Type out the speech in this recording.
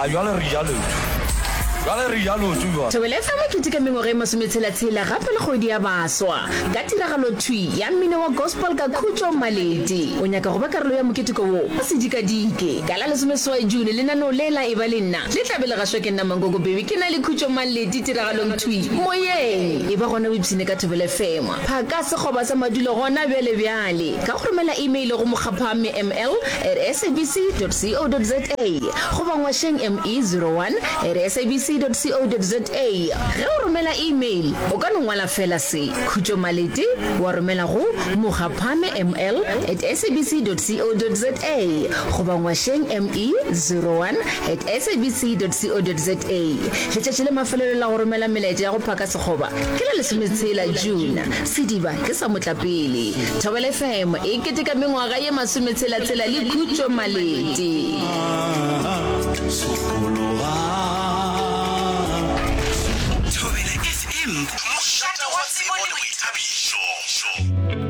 jwale re jalo tsuwa Thobela FM ke tika mengwaga e masometshela gape le kgwedi ya baswa ka tiragalo thwi ya mmino wa gospel ka Khutjo Maleti o nyaka go ba karolo ya moketiko wo a sedikadike ka la 16 June le nano lela e ba le nna le tlabele ga shweke nna Mangogo baby ke na le Khutjo Maleti tiragalong thwi moyeng e ba gona website ka Thobela FM phaka se goba sa madulo gona bjale ka go romela email go mogapame ml@sabc.co.za go bangwa sheng me01@sabc.co.za ge o romela email o ka ngwala fela se Khutjo Maleti wa romela go mogapame ml@sabc.co.za go bangwa sheng me01@sabc.co.za le tšatši le mafelelo la go romela melaetša ya go phaka sekgoba ke la 16 June sediba ke sa motlapele Thobela FM e keteka mengwaga ye 16 le Khutjo Maleti Thobela FM, mošate wa tsebo le boithabišo.